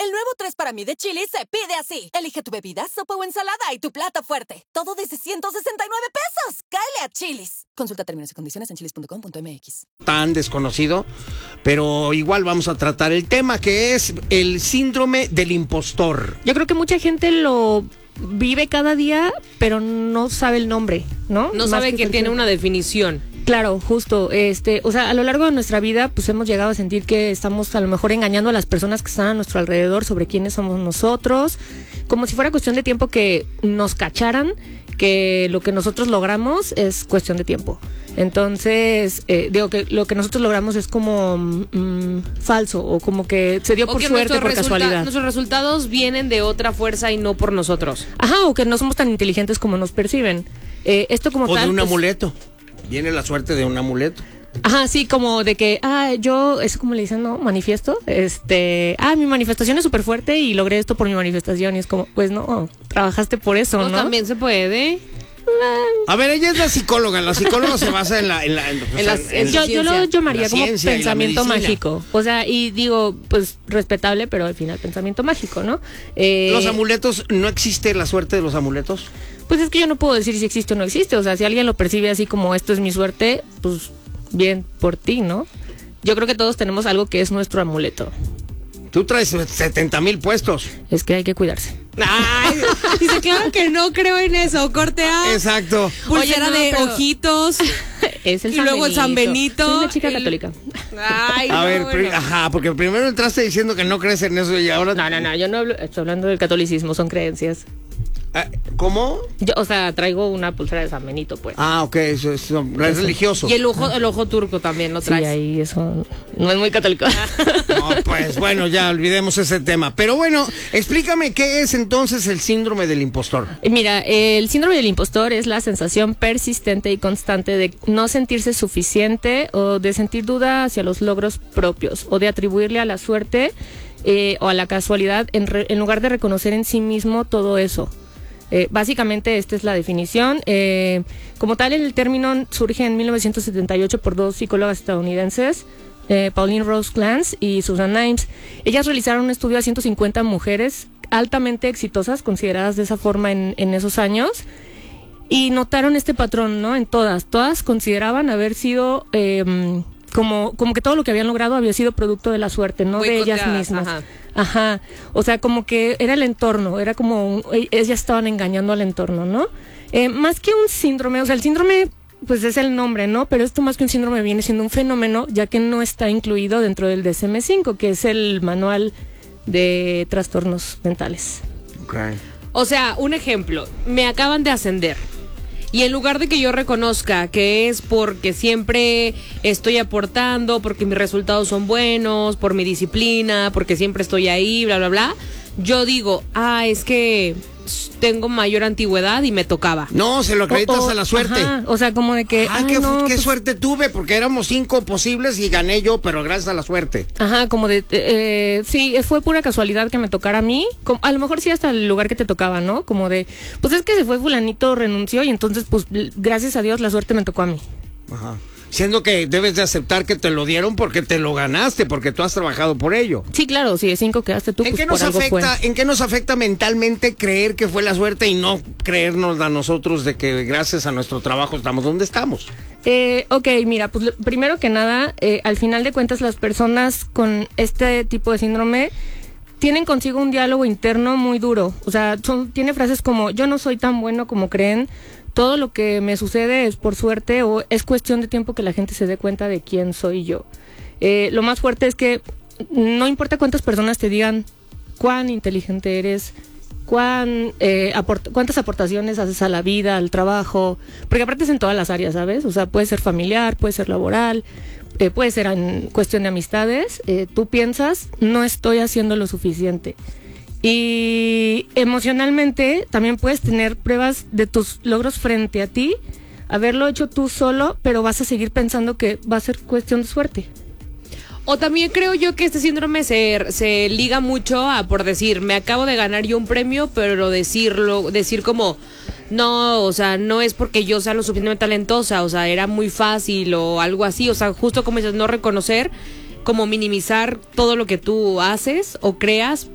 El nuevo 3 para mí de Chili's se pide así. Elige tu bebida, sopa o ensalada y tu plato fuerte. Todo desde 169 pesos. ¡Cáele a Chili's! Consulta términos y condiciones en chili's.com.mx. Tan desconocido, pero igual vamos a tratar el tema, que es el síndrome del impostor. Yo creo que mucha gente lo vive cada día, pero no sabe el nombre, ¿no? No sabe que tiene una definición. Claro, justo, o sea, a lo largo de nuestra vida, pues hemos llegado a sentir que estamos a lo mejor engañando a las personas que están a nuestro alrededor sobre quiénes somos nosotros, como si fuera cuestión de tiempo que nos cacharan, que lo que nosotros logramos es cuestión de tiempo. Entonces, digo que lo que nosotros logramos es como falso, o como que se dio por suerte, por casualidad. Nuestros resultados vienen de otra fuerza y no por nosotros. Ajá, o que no somos tan inteligentes como nos perciben. Esto como o tal, de un pues, amuleto. Viene la suerte de un amuleto. Ajá, sí, como de que, yo, es como le dicen, ¿no? Manifiesto, mi manifestación es súper fuerte y logré esto por mi manifestación, y es como, pues no, trabajaste por eso, ¿no? También se puede. A ver, ella es la psicóloga se basa yo lo llamaría como pensamiento medicina. mágico, o sea, y digo, pues respetable, pero al final pensamiento mágico, ¿no? Los amuletos, ¿no existe la suerte de los amuletos? Pues es que yo no puedo decir si existe o no existe, o sea, si alguien lo percibe así como esto es mi suerte, pues bien por ti, ¿no? Yo creo que todos tenemos algo que es nuestro amuleto. Tú traes 70,000 puestos. Es que hay que cuidarse. Ay, dice, claro que no creo en eso, corte A. Exacto. Pulsera de ojitos. Es el y luego el San Benito. Soy una chica católica. Ay, a ver, bueno. porque primero entraste diciendo que no crees en eso y ahora... No, yo no estoy hablando del catolicismo, son creencias. ¿Cómo? Yo, o sea, traigo una pulsera de San Benito, pues. Ok, eso es religioso. Y el ojo turco también lo traes. Sí, ahí eso no es muy católico. No, pues bueno, ya olvidemos ese tema. Pero bueno, explícame qué es entonces el síndrome del impostor. Mira, el síndrome del impostor es la sensación persistente y constante de no sentirse suficiente, o de sentir duda hacia los logros propios, o de atribuirle a la suerte o a la casualidad en lugar de reconocer en sí mismo todo eso. Básicamente esta es la definición. Como tal, el término surge en 1978 por dos psicólogas estadounidenses, Pauline Rose Clance y Susan Imes. Ellas realizaron un estudio a 150 mujeres altamente exitosas, consideradas de esa forma en esos años, y notaron este patrón, ¿no? En todas consideraban haber sido como que todo lo que habían logrado había sido producto de la suerte, no de ellas mismas. Ajá, o sea, como que era el entorno, era como ellas estaban engañando al entorno, ¿no? Más que un síndrome, o sea, el síndrome pues es el nombre, ¿no? Pero esto más que un síndrome viene siendo un fenómeno, ya que no está incluido dentro del DSM-5, que es el manual de trastornos mentales. Okay. O sea, un ejemplo, me acaban de ascender. Y en lugar de que yo reconozca que es porque siempre estoy aportando, porque mis resultados son buenos, por mi disciplina, porque siempre estoy ahí, bla, bla, bla, yo digo, es que tengo mayor antigüedad y me tocaba. No, se lo acreditas a la suerte. Ajá, o sea, como de que... qué suerte tuve, porque éramos 5 posibles y gané yo, pero gracias a la suerte. Ajá, como de... sí, fue pura casualidad que me tocara a mí. A lo mejor sí hasta el lugar que te tocaba, ¿no? Como de, pues es que se fue fulanito, renunció, y entonces, pues, gracias a Dios, la suerte me tocó a mí. Ajá. Siendo que debes de aceptar que te lo dieron porque te lo ganaste, porque tú has trabajado por ello. Sí, claro, si de 5 quedaste tú, pues por algo fue. ¿En qué nos afecta mentalmente creer que fue la suerte y no creernos a nosotros de que gracias a nuestro trabajo estamos donde estamos? Ok, mira, pues primero que nada, al final de cuentas las personas con este tipo de síndrome tienen consigo un diálogo interno muy duro. O sea, tiene frases como, yo no soy tan bueno como creen, todo lo que me sucede es por suerte, o es cuestión de tiempo que la gente se dé cuenta de quién soy yo. Lo más fuerte es que no importa cuántas personas te digan cuán inteligente eres, cuántas aportaciones haces a la vida, al trabajo, porque aparte es en todas las áreas, ¿sabes? O sea, puede ser familiar, puede ser laboral, puede ser en cuestión de amistades. Tú piensas, no estoy haciendo lo suficiente. Y emocionalmente también puedes tener pruebas de tus logros frente a ti, haberlo hecho tú solo, pero vas a seguir pensando que va a ser cuestión de suerte. O también creo yo que este síndrome se liga mucho a, por decir, me acabo de ganar yo un premio, pero decir como, no, o sea, no es porque yo sea lo suficientemente talentosa, o sea, era muy fácil o algo así, o sea, justo como dices, no reconocer, como minimizar todo lo que tú haces o creas